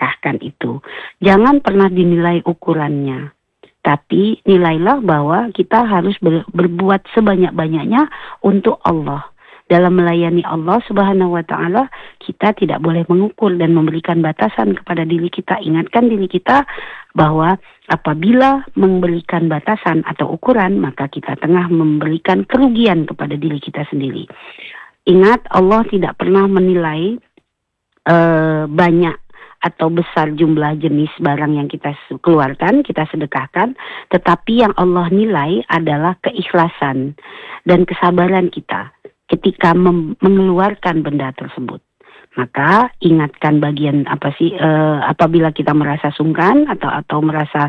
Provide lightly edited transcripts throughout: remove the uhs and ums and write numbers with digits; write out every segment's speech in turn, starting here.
sedekahkan itu. Jangan pernah dinilai ukurannya. Tapi nilailah bahwa kita harus berbuat sebanyak-banyaknya untuk Allah. Dalam melayani Allah Subhanahu wa Ta'ala, kita tidak boleh mengukur dan memberikan batasan kepada diri kita. Ingatkan diri kita bahwa apabila memberikan batasan atau ukuran, maka kita tengah memberikan kerugian kepada diri kita sendiri. Ingat, Allah tidak pernah menilai banyak atau besar jumlah jenis barang yang kita keluarkan, kita sedekahkan, tetapi yang Allah nilai adalah keikhlasan dan kesabaran kita ketika mengeluarkan benda tersebut. Maka ingatkan bagian apabila kita merasa sungkan atau merasa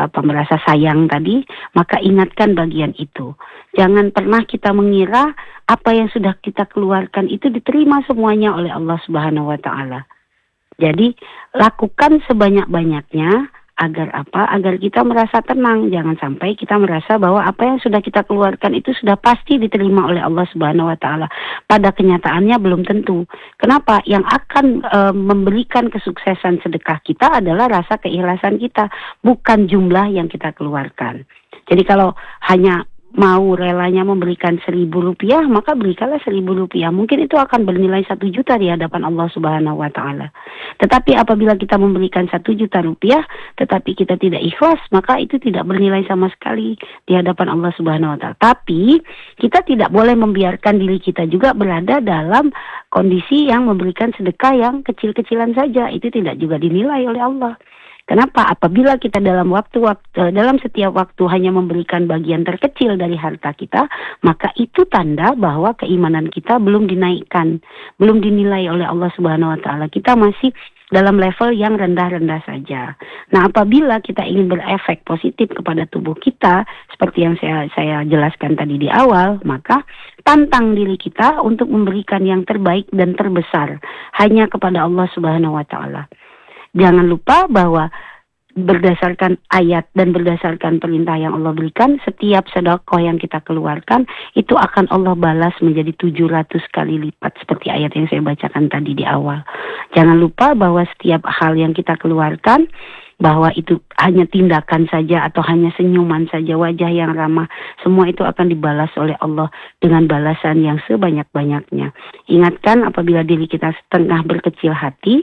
sayang tadi, maka ingatkan bagian itu. Jangan pernah kita mengira apa yang sudah kita keluarkan itu diterima semuanya oleh Allah Subhanahu wa Ta'ala. Jadi lakukan sebanyak-banyaknya agar apa? Agar kita merasa tenang. Jangan sampai kita merasa bahwa apa yang sudah kita keluarkan itu sudah pasti diterima oleh Allah Subhanahu wa Ta'ala. Pada kenyataannya belum tentu. Kenapa? Yang akan memberikan kesuksesan sedekah kita adalah rasa keikhlasan kita, bukan jumlah yang kita keluarkan. Jadi kalau hanya mau relanya memberikan Rp1.000, maka berikanlah Rp1.000. Mungkin itu akan bernilai 1 juta di hadapan Allah Subhanahu wa Ta'ala. Tetapi apabila kita memberikan 1 juta rupiah, tetapi kita tidak ikhlas, maka itu tidak bernilai sama sekali di hadapan Allah Subhanahu wa Ta'ala. Tapi kita tidak boleh membiarkan diri kita juga berada dalam kondisi yang memberikan sedekah yang kecil-kecilan saja. Itu tidak juga dinilai oleh Allah. Kenapa? Apabila kita dalam setiap waktu hanya memberikan bagian terkecil dari harta kita, maka itu tanda bahwa keimanan kita belum dinaikkan, belum dinilai oleh Allah Subhanahu wa Ta'ala. Kita masih dalam level yang rendah-rendah saja. Nah, apabila kita ingin berefek positif kepada tubuh kita, seperti yang saya jelaskan tadi di awal, maka tantang diri kita untuk memberikan yang terbaik dan terbesar hanya kepada Allah Subhanahu wa Ta'ala. Jangan lupa bahwa berdasarkan ayat dan berdasarkan perintah yang Allah berikan, setiap sedekah yang kita keluarkan itu akan Allah balas menjadi 700 kali lipat, seperti ayat yang saya bacakan tadi di awal. Jangan lupa bahwa setiap hal yang kita keluarkan, bahwa itu hanya tindakan saja atau hanya senyuman saja, wajah yang ramah, semua itu akan dibalas oleh Allah dengan balasan yang sebanyak-banyaknya. Ingatkan, apabila diri kita setengah berkecil hati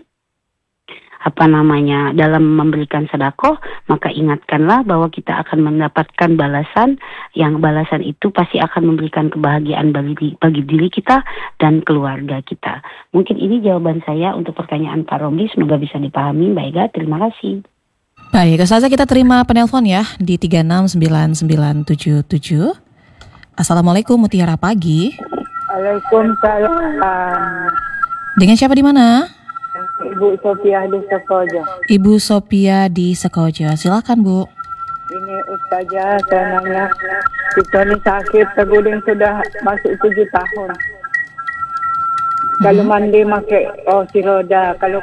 dalam memberikan sedekah, maka ingatkanlah bahwa kita akan mendapatkan balasan, yang balasan itu pasti akan memberikan kebahagiaan bagi diri kita dan keluarga kita. Mungkin ini jawaban saya untuk pertanyaan Pak Romli, semoga bisa dipahami. Baik, terima kasih. Baik, Ustazah, kita terima penelpon ya di 369977. Assalamualaikum, Mutiara pagi. Waalaikumsalam. Dengan siapa di mana? Ibu Sophia di Sekojo. Ibu Sophia di Sekojo, silakan Bu. Ini Ustazah, saya nanya, kita ini sakit terguling sudah masuk 7 tahun. Kalau mandi pakai kursi roda, kalau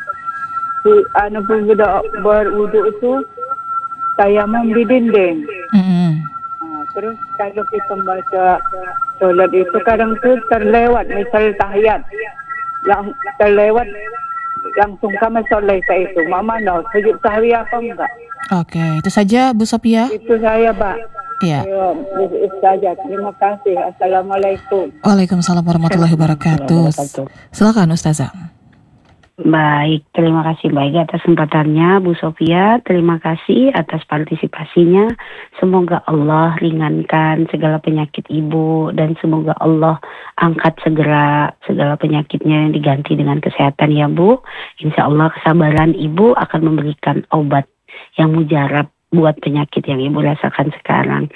berwudu itu saya di dinding. Terus kalau kita baca sholat itu kadang tuh terlewat, misal tahiyat yang terlewat, langsung kami soleh itu. Mama sujud sahwi apa enggak? Oke, itu saja Bu Sophia. Itu saya, Pak. Iya. Ustazah, terima kasih. Assalamualaikum. Waalaikumsalam warahmatullahi wabarakatuh. Silakan Ustazah. Baik, terima kasih baik atas kesempatannya Bu Sophia. Terima kasih atas partisipasinya. Semoga Allah ringankan segala penyakit Ibu, dan semoga Allah angkat segera segala penyakitnya yang diganti dengan kesehatan ya Bu. Insya Allah kesabaran Ibu akan memberikan obat yang mujarab buat penyakit yang Ibu rasakan sekarang.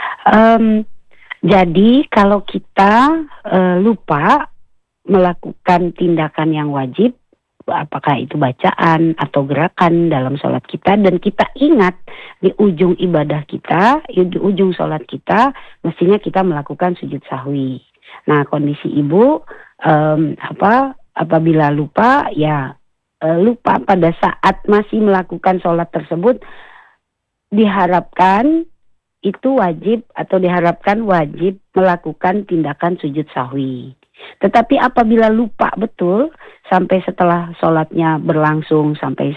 Jadi kalau kita lupa melakukan tindakan yang wajib, apakah itu bacaan atau gerakan dalam sholat kita, dan kita ingat di ujung ibadah kita, di ujung sholat kita, mestinya kita melakukan sujud sahwi. Nah, kondisi Ibu apabila lupa, lupa pada saat masih melakukan sholat tersebut, diharapkan itu wajib atau diharapkan wajib melakukan tindakan sujud sahwi. Tetapi apabila lupa betul sampai setelah sholatnya berlangsung sampai